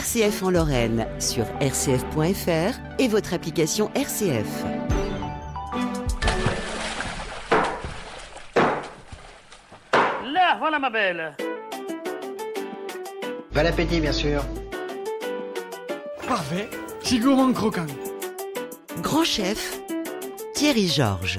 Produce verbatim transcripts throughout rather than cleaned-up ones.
R C F en Lorraine sur r c f point f r et votre application R C F. Là, voilà ma belle. Bon appétit, bien sûr. Parfait, c'est gourmand croquant. Grand chef, Thierry Georges.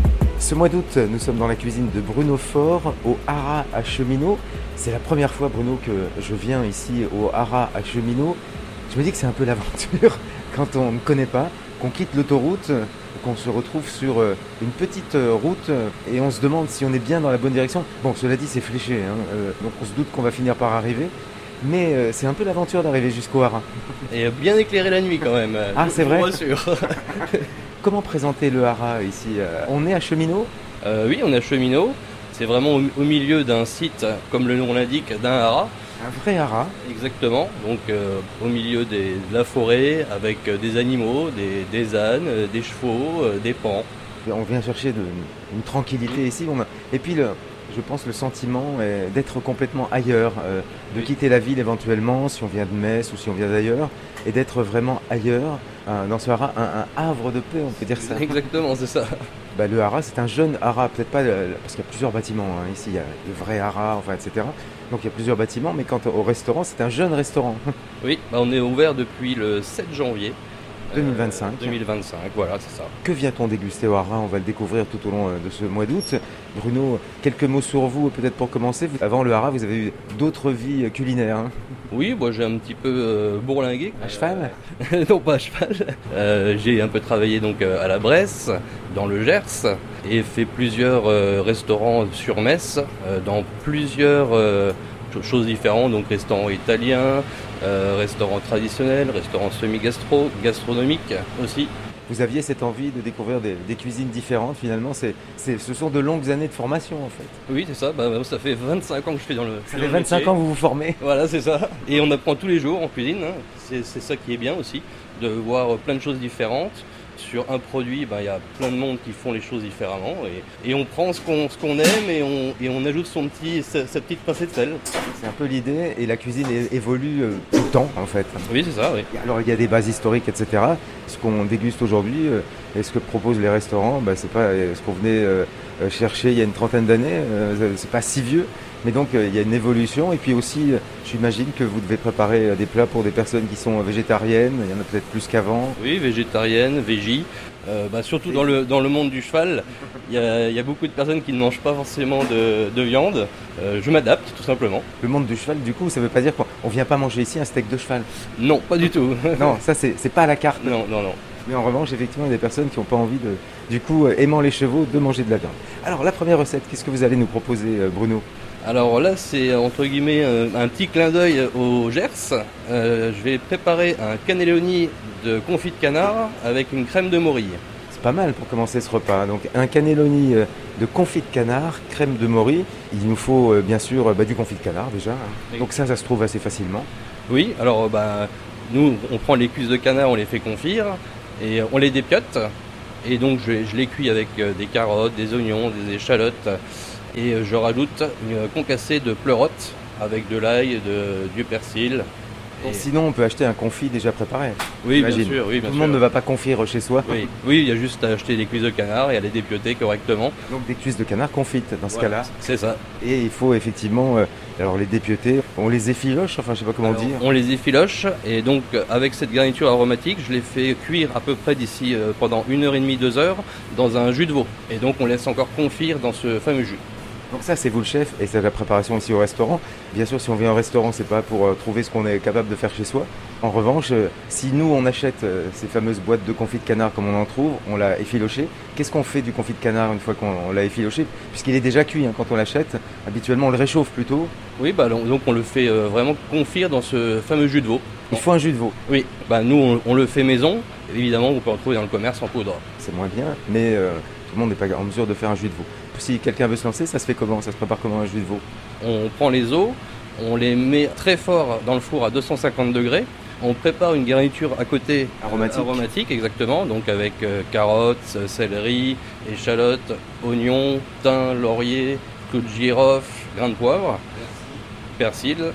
Ce mois d'août, nous sommes dans la cuisine de Bruno Faure, au Haras à Cheminot. C'est la première fois, Bruno, que je viens ici au Haras à Cheminot. Je me dis que c'est un peu l'aventure quand on ne connaît pas, qu'on quitte l'autoroute, qu'on se retrouve sur une petite route et on se demande si on est bien dans la bonne direction. Bon, cela dit, c'est fléché, hein, euh, donc on se doute qu'on va finir par arriver. Mais euh, c'est un peu l'aventure d'arriver jusqu'au Haras. Et bien éclairé la nuit quand même. Ah, c'est vrai ? Je vous rassure. Comment présenter le Haras ici ? On est à Cheminot ? euh, Oui, on est à Cheminot. C'est vraiment au, au milieu d'un site, comme le nom l'indique, d'un haras. Un vrai haras. Exactement. Donc euh, au milieu des, de la forêt, avec euh, des animaux, des, des ânes, euh, des chevaux, euh, des paons. On vient chercher de, une tranquillité ici. On a... Et puis le... je pense le sentiment est d'être complètement ailleurs, euh, de oui. quitter la ville éventuellement, si on vient de Metz ou si on vient d'ailleurs, et d'être vraiment ailleurs, euh, dans ce haras, un, un havre de paix, on peut dire ça. Exactement, c'est ça. Bah, le haras, c'est un jeune haras, peut-être pas, le, parce qu'il y a plusieurs bâtiments, hein, ici il y a le vrai haras, enfin, et cetera. Donc il y a plusieurs bâtiments, mais quant au restaurant, c'est un jeune restaurant. Oui, bah, on est ouvert depuis le sept janvier. deux mille vingt-cinq. Euh, deux mille vingt-cinq, voilà, c'est ça. Que vient-on déguster au haras ? On va le découvrir tout au long de ce mois d'août. Bruno, quelques mots sur vous, peut-être pour commencer. Avant le haras, vous avez eu d'autres vies culinaires. Hein ? Oui, moi j'ai un petit peu euh, bourlingué. À cheval ? euh, Non, pas à cheval. Euh, j'ai un peu travaillé donc euh, à la Bresse, dans le Gers, et fait plusieurs euh, restaurants sur Metz, euh, dans plusieurs euh, choses différentes, donc restaurants italiens, euh, restaurants traditionnels, restaurants semi-gastro, gastronomiques aussi. Vous aviez cette envie de découvrir des, des cuisines différentes, finalement, c'est, c'est, ce sont de longues années de formation en fait. Oui, c'est ça, bah, ça fait vingt-cinq ans que je fais dans le Ça fait vingt-cinq ans que vous vous formez. Voilà, c'est ça. Et on apprend tous les jours en cuisine, hein. c'est, c'est ça qui est bien aussi, de voir plein de choses différentes. Sur un produit, bah, y a plein de monde qui font les choses différemment et, et on prend ce qu'on, ce qu'on aime et on, et on ajoute son petit, sa, sa petite pincée de sel. C'est un peu l'idée et la cuisine évolue euh, tout le temps en fait. Oui, c'est ça, oui. Alors il y a des bases historiques, et cetera. Ce qu'on déguste aujourd'hui euh, et ce que proposent les restaurants, bah, c'est pas euh, ce qu'on venait euh, chercher il y a une trentaine d'années, euh, c'est pas si vieux. Mais donc euh, il y a une évolution et puis aussi euh, j'imagine que vous devez préparer euh, des plats pour des personnes qui sont végétariennes, il y en a peut-être plus qu'avant. Oui, végétariennes, végie, euh, bah, surtout dans le, dans le monde du cheval, il y a, y a beaucoup de personnes qui ne mangent pas forcément de, de viande, euh, je m'adapte tout simplement. Le monde du cheval du coup ça veut pas dire qu'on vient pas manger ici un steak de cheval. Non, pas du tout. Non, ça c'est, c'est pas à la carte. Non, non, non. Mais en revanche, effectivement, il y a des personnes qui n'ont pas envie, de, du coup, euh, aimant les chevaux, de manger de la viande. Alors, la première recette, qu'est-ce que vous allez nous proposer, euh, Bruno ? Alors là, c'est entre guillemets un, un petit clin d'œil au Gers. Euh, je vais préparer un cannelloni de confit de canard avec une crème de morille. C'est pas mal pour commencer ce repas. Donc, un cannelloni euh, de confit de canard, crème de morille. Il nous faut, euh, bien sûr, euh, bah, du confit de canard, déjà. Oui. Donc ça, ça se trouve assez facilement. Oui, alors bah, nous, on prend les cuisses de canard, on les fait confire et on les dépiote. Et donc, je, je les cuis avec des carottes, des oignons, des échalotes. Et je rajoute une concassée de pleurotes avec de l'ail, de, du persil. Et... Sinon, on peut acheter un confit déjà préparé. Oui, j'imagine. bien sûr. Oui, bien Tout le sûr. monde ne va pas confire chez soi. Oui, oui, il y a juste à acheter des cuisses de canard et à les dépioter correctement. Donc des cuisses de canard confites dans ce voilà, cas-là. C'est ça. Et il faut effectivement, euh, alors les dépioter, on les effiloche, enfin je sais pas comment alors, dire. On les effiloche et donc avec cette garniture aromatique, je les fais cuire à peu près d'ici euh, pendant une heure et demie, deux heures dans un jus de veau. Et donc on laisse encore confire dans ce fameux jus. Donc ça c'est vous le chef et c'est la préparation ici au restaurant. Bien sûr si on vient au restaurant c'est pas pour euh, trouver ce qu'on est capable de faire chez soi. En revanche euh, si nous on achète euh, ces fameuses boîtes de confit de canard comme on en trouve, on l'a effiloché. Qu'est-ce qu'on fait du confit de canard une fois qu'on l'a effiloché ? Puisqu'il est déjà cuit hein, quand on l'achète, habituellement on le réchauffe plutôt. Oui bah donc on le fait euh, vraiment confire dans ce fameux jus de veau. Il faut un jus de veau. Oui, bah nous on, on le fait maison, évidemment on peut en trouver dans le commerce en poudre. C'est moins bien mais euh, tout le monde n'est pas en mesure de faire un jus de veau. Si quelqu'un veut se lancer, ça se fait comment ? Ça se prépare comment un jus de veau ? On prend les os, on les met très fort dans le four à deux cent cinquante degrés. On prépare une garniture à côté aromatique, euh, aromatique exactement, donc avec euh, carottes, céleri, échalotes, oignons, thym, laurier, clou de girofle, grains de poivre, persil.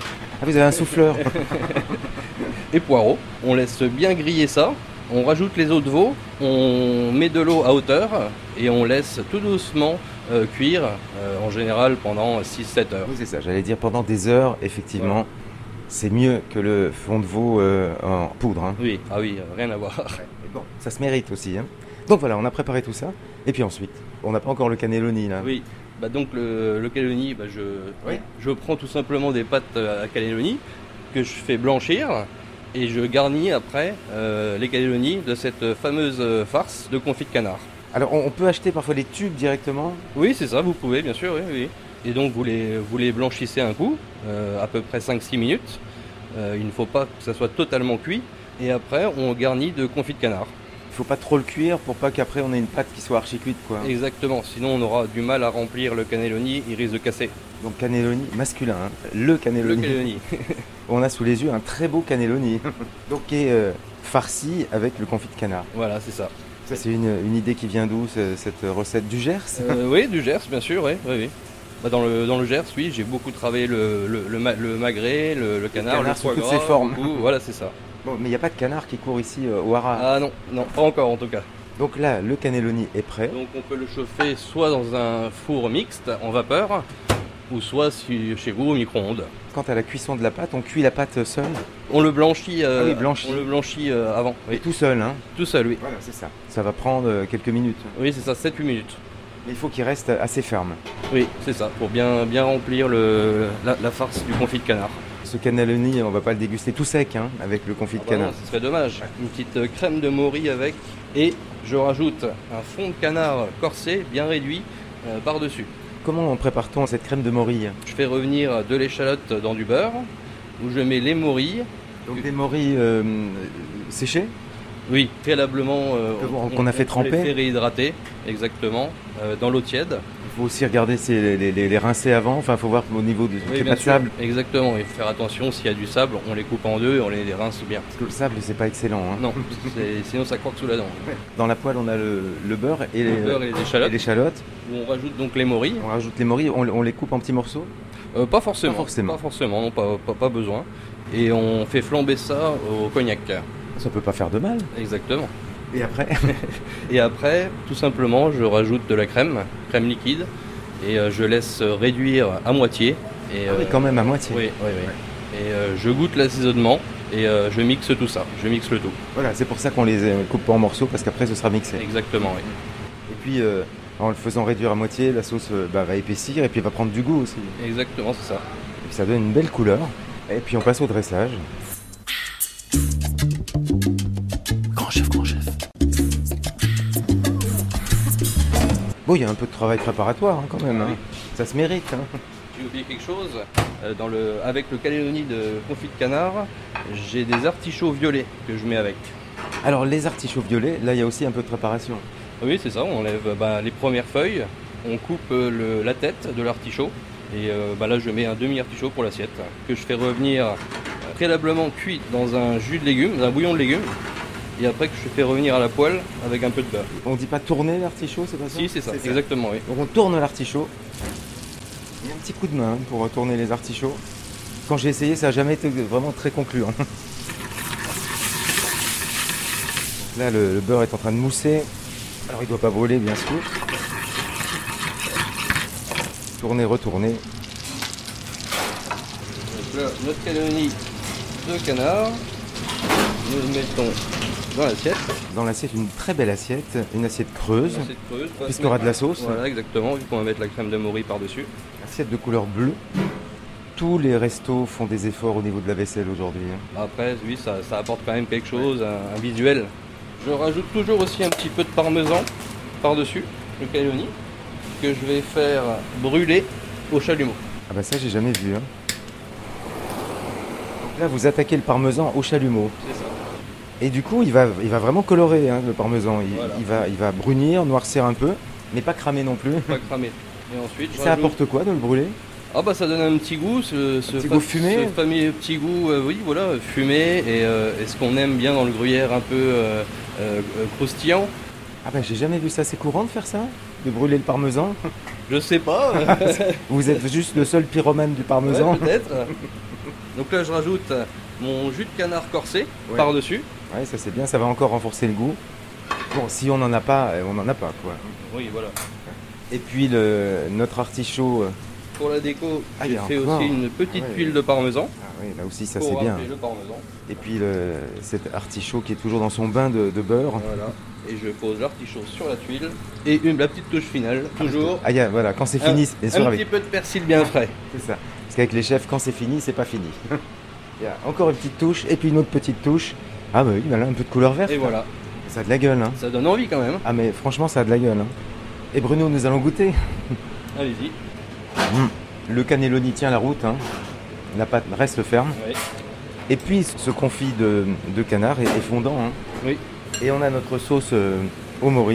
Ah, vous avez un souffleur. et poireaux. On laisse bien griller ça. On rajoute les os de veau, on met de l'eau à hauteur et on laisse tout doucement euh, cuire, euh, en général pendant six sept heures. Oui, c'est ça, j'allais dire pendant des heures, effectivement, ouais. C'est mieux que le fond de veau euh, en poudre. Hein. Oui, ah oui, rien à voir. Ouais, mais bon, ça se mérite aussi. Hein. Donc voilà, on a préparé tout ça. Et puis ensuite, on n'a pas encore le cannelloni là. Oui, bah donc le, le cannelloni, bah je, oui. je prends tout simplement des pâtes à cannelloni que je fais blanchir. Et je garnis après euh, les cannelloni de cette fameuse farce de confit de canard. Alors on peut acheter parfois les tubes directement? Oui, c'est ça, vous pouvez bien sûr, oui. oui. Et donc vous les, vous les blanchissez un coup, euh, à peu près cinq six minutes. Euh, il ne faut pas que ça soit totalement cuit. Et après on garnit de confit de canard. Il ne faut pas trop le cuire pour pas qu'après on ait une pâte qui soit archi cuite, quoi. Exactement, sinon on aura du mal à remplir le cannelloni, il risque de casser. Donc cannelloni masculin, hein. le cannelloni. Le cannelloni. On a sous les yeux un très beau cannelloni, donc qui est euh, farci avec le confit de canard. Voilà, c'est ça. Ça c'est une, une idée qui vient d'où, cette recette du Gers? euh, Oui, du Gers, bien sûr, oui. oui, oui. Bah dans, le, dans le Gers, oui, j'ai beaucoup travaillé le, le, le, ma, le magret, le, le canard, le, le foie sous gras. toutes ses formes. Beaucoup, voilà, c'est ça. Bon, mais il n'y a pas de canard qui court ici euh, au Haras. Ah non, non, pas encore en tout cas. Donc là, le cannelloni est prêt. Donc on peut le chauffer soit dans un four mixte en vapeur, ou soit si, chez vous au micro-ondes. Quant à la cuisson de la pâte, on cuit la pâte seule? On le blanchit, euh, ah oui, blanchi. on le blanchit euh, avant. Oui. Tout seul, hein? Tout seul, oui. Voilà, c'est ça. Ça va prendre euh, quelques minutes. Oui, c'est ça, sept huit minutes. Mais il faut qu'il reste assez ferme. Oui, c'est ça, pour bien, bien remplir le, la, la farce du confit de canard. Ce cannelloni, on va pas le déguster tout sec, hein, avec le confit ah de bah canard. Non, ce serait dommage. Une petite crème de mori avec, et je rajoute un fond de canard corsé, bien réduit, euh, par-dessus. Comment prépare-t-on cette crème de morilles? Je fais revenir de l'échalote dans du beurre, où je mets les morilles. Donc des morilles euh, séchées? Oui, préalablement, euh, on, qu'on a fait tremper. On les fait réhydrater, exactement, euh, dans l'eau tiède. Il faut aussi regarder si les, les, les rincer avant, enfin il faut voir au niveau de oui, qu'il n'y ait pas de sable. Exactement, et faire attention, s'il y a du sable, on les coupe en deux et on les, les rince bien. Parce que le sable, c'est pas excellent. Hein. Non, sinon ça croque sous la dent. Dans la poêle, on a le, le beurre et les, le beurre et les échalotes. Et l'échalote. Où on rajoute donc les morilles. On rajoute les morilles, on, on les coupe en petits morceaux? euh, Pas forcément. Pas forcément. Pas forcément, non, pas, pas, pas besoin. Et on fait flamber ça au cognac. Ça peut pas faire de mal. Exactement. Et après Et après, tout simplement, je rajoute de la crème, crème liquide, et euh, je laisse réduire à moitié. Et, ah oui, quand même à moitié. Oui, oui, oui. Et euh, je goûte l'assaisonnement et euh, je mixe tout ça, je mixe le tout. Voilà, c'est pour ça qu'on les coupe pas en morceaux, parce qu'après ce sera mixé. Exactement, oui. Et puis, euh, en le faisant réduire à moitié, la sauce euh, bah, va épaissir et puis va prendre du goût aussi. Exactement, c'est ça. Et puis ça donne une belle couleur. Et puis on passe au dressage. Grand chef, grand chef. Bon, il y a un peu de travail préparatoire hein, quand même. Hein. Ça se mérite. Hein. J'ai oublié quelque chose. Euh, dans le, avec le cannelloni de confit de canard, j'ai des artichauts violets que je mets avec. Alors les artichauts violets, là il y a aussi un peu de préparation. Oui, c'est ça. On enlève bah, les premières feuilles, on coupe le, la tête de l'artichaut. Et euh, bah, là, je mets un demi-artichaut pour l'assiette que je fais revenir préalablement cuit dans un jus de légumes, dans un bouillon de légumes. Et après que je fais revenir à la poêle avec un peu de beurre. On dit pas tourner l'artichaut, c'est pas ça? Si, c'est ça, exactement, oui. Donc on tourne l'artichaut. Il y a un petit coup de main pour tourner les artichauts. Quand j'ai essayé, ça n'a jamais été vraiment très concluant. Là, le, le beurre est en train de mousser. Alors il ne doit pas brûler, bien sûr. Tourner, retourner. Donc là, notre cannelloni de canard. Nous le mettons dans l'assiette. Dans l'assiette, une très belle assiette, une assiette creuse, Une assiette creuse puisqu'il y aura de la sauce. Voilà, exactement, vu qu'on va mettre la crème de mori par-dessus. Assiette de couleur bleue. Tous les restos font des efforts au niveau de la vaisselle aujourd'hui. Après, oui, ça, ça apporte quand même quelque chose, un, un visuel. Je rajoute toujours aussi un petit peu de parmesan par-dessus, le cannelloni, que je vais faire brûler au chalumeau. Ah bah ça, j'ai jamais vu. Hein. Donc là, vous attaquez le parmesan au chalumeau. C'est ça. Et du coup, il va, il va vraiment colorer hein, le parmesan. Il, voilà. il, va, il va brunir, noircir un peu, mais pas cramer non plus. Pas cramer. Et ensuite, je ça rajoute... apporte quoi de le brûler? Ah bah ça donne un petit goût, ce, ce, petit goût fumé. ce fameux petit goût, euh, oui voilà, fumé et, euh, et ce qu'on aime bien dans le gruyère un peu euh, euh, croustillant. Ah bah j'ai jamais vu ça, c'est courant de faire ça? De brûler le parmesan? Je sais pas. Vous êtes juste le seul pyromane du parmesan? Ouais, peut-être. Donc là, je rajoute mon jus de canard corsé Ouais. par-dessus. Ouais, ça c'est bien, ça va encore renforcer le goût. Bon, si on n'en a pas, on n'en a pas, quoi. Oui, voilà. Et puis le, notre artichaut. euh, Pour la déco, Ah, il j'ai y a fait encore. aussi une petite Ouais. tuile de parmesan Ah oui, là aussi, ça pour c'est bien. rajouter le parmesan. Et puis le, cet artichaut qui est toujours dans son bain de, de beurre. Voilà. Et je pose l'artichaut sur la tuile. Et une, la petite touche finale, toujours. Ah, y a- voilà, quand c'est un, fini, bien sûr, un avec. petit peu de persil bien frais. C'est ça. Parce qu'avec les chefs, quand c'est fini, c'est pas fini. Il y a encore une petite touche, et puis une autre petite touche. Ah, bah oui, voilà, un peu de couleur verte. Et voilà, Ça a de la gueule, hein. ça donne envie quand même. Ah, mais franchement, ça a de la gueule, hein. Et Bruno, nous allons goûter. Allez-y. Le cannelloni tient la route, hein. La pâte reste ferme. Ouais. Et puis, ce confit de, de canard est, est fondant, hein. Oui. Et on a notre sauce euh, au mori,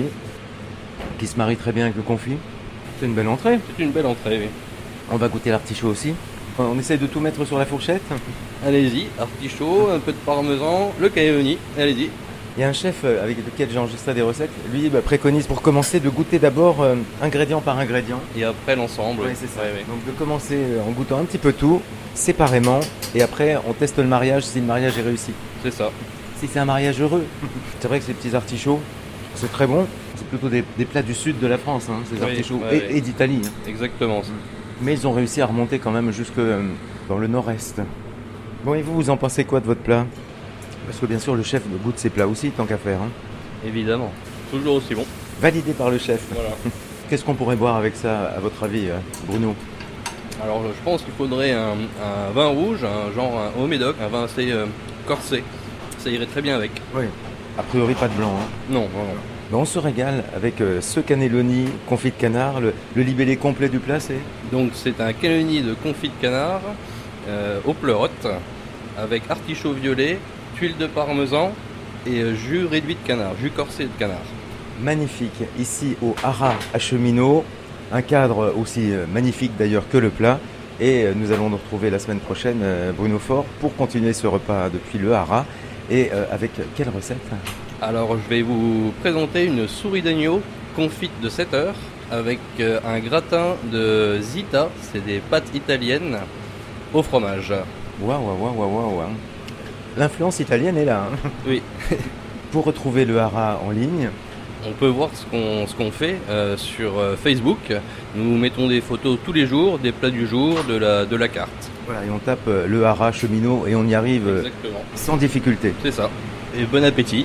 qui se marie très bien avec le confit. C'est une belle entrée. C'est une belle entrée, oui. On va goûter l'artichaut aussi. On essaye de tout mettre sur la fourchette. Allez-y, artichaut, un peu de parmesan, le cannelloni, allez-y. Il y a un chef euh, avec lequel j'ai enregistré des recettes. Lui bah, préconise pour commencer de goûter d'abord euh, ingrédient par ingrédient. Et après l'ensemble. Oui, c'est ça. Ouais, ouais. Donc de commencer euh, en goûtant un petit peu tout, séparément. Et après, on teste le mariage si le mariage est réussi. C'est ça. Si c'est un mariage heureux. C'est vrai que ces petits artichauts, c'est très bon. C'est plutôt des, des plats du sud de la France, hein, ces Oui, artichauts. ouais, et ouais. et d'Italie. hein. Exactement. Mais ils ont réussi à remonter quand même jusque euh, dans le nord-est. Bon, et vous, vous en pensez quoi de votre plat? Parce que bien sûr, le chef goûte ses plats aussi, tant qu'à faire. hein. Évidemment. Toujours aussi bon. Validé par le chef. Voilà. Qu'est-ce qu'on pourrait boire avec ça, à votre avis, euh, Bruno? Alors je pense qu'il faudrait un, un vin rouge, un genre un haut médoc, un vin assez euh, corsé. Ça irait très bien avec. Oui. A priori, pas de blanc. hein. Non, non, non. Ben, on se régale avec euh, ce cannelloni confit de canard. Le, le libellé complet du plat, c'est Donc c'est un cannelloni de confit de canard euh, aux pleurotes avec artichaut violet, tuile de parmesan et euh, jus réduit de canard, jus corsé de canard. magnifique. Ici, au Haras à Cheminot. Un cadre aussi euh, magnifique d'ailleurs que le plat. Et euh, nous allons nous retrouver la semaine prochaine, euh, Bruno Faure, pour continuer ce repas depuis le Haras. Et euh, avec quelle recette? Alors je vais vous présenter une souris d'agneau confite de sept heures avec euh, un gratin de zita, c'est des pâtes italiennes au fromage. Waouh, waouh, waouh, waouh, waouh. L'influence italienne est là. hein. Oui, Pour retrouver le Haras en ligne, on peut voir ce qu'on ce qu'on fait euh, sur euh, Facebook. Nous mettons des photos tous les jours, des plats du jour, de la, de la carte. voilà, et on tape euh, le Haras Cheminot et on y arrive euh, Exactement, sans difficulté. c'est ça. Et bon appétit.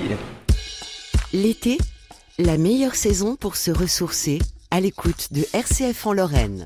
L'été, la meilleure saison pour se ressourcer à l'écoute de R C F en Lorraine.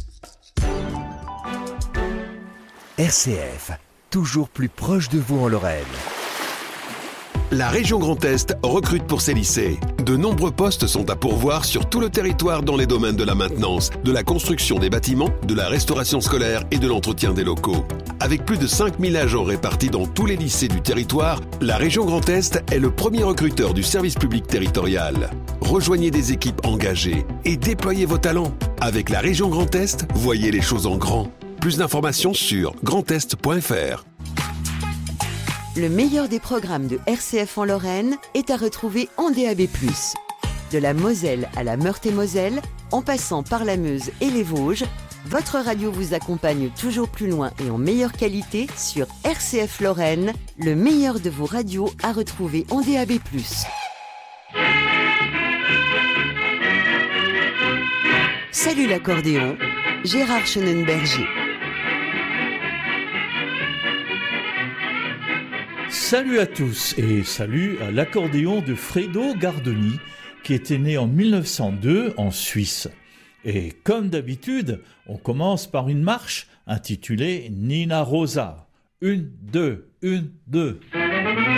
R C F, toujours plus proche de vous en Lorraine. La région Grand Est recrute pour ses lycées. De nombreux postes sont à pourvoir sur tout le territoire dans les domaines de la maintenance, de la construction des bâtiments, de la restauration scolaire et de l'entretien des locaux. Avec plus de cinq mille agents répartis dans tous les lycées du territoire, la région Grand Est est le premier recruteur du service public territorial. Rejoignez des équipes engagées et déployez vos talents. Avec la région Grand Est, voyez les choses en grand. Plus d'informations sur grand est point f r. Le meilleur des programmes de R C F en Lorraine est à retrouver en D A B plus. De la Moselle à la Meurthe-et-Moselle, en passant par la Meuse et les Vosges, votre radio vous accompagne toujours plus loin et en meilleure qualité sur R C F Lorraine, le meilleur de vos radios à retrouver en D A B plus. Salut l'accordéon, Gérard Chenenberger. Salut à tous et salut à l'accordéon de Fredo Gardoni qui était né en mille neuf cent deux en Suisse. Et comme d'habitude, on commence par une marche intitulée Nina Rosa. Une, deux, une, deux.